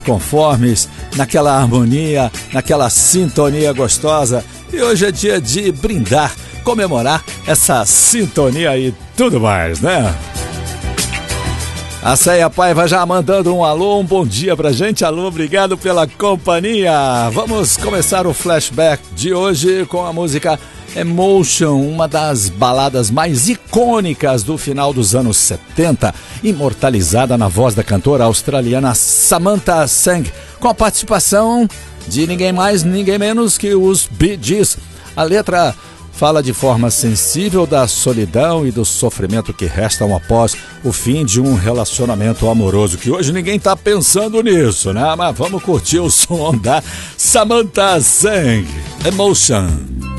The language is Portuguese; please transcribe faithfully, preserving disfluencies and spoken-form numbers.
conformes, naquela harmonia, naquela sintonia gostosa. E hoje é dia de brindar, comemorar essa sintonia e tudo mais, né? A Céia Paiva já mandando um alô, um bom dia pra gente. Alô, obrigado pela companhia. Vamos começar o flashback de hoje com a música Emotion, uma das baladas mais icônicas do final dos anos setenta, imortalizada na voz da cantora australiana Samantha Sang, com a participação de ninguém mais, ninguém menos que os Bee Gees. A letra fala de forma sensível da solidão e do sofrimento que restam após o fim de um relacionamento amoroso, que hoje ninguém tá pensando nisso, né? Mas vamos curtir o som da Samantha Sang, Emotion.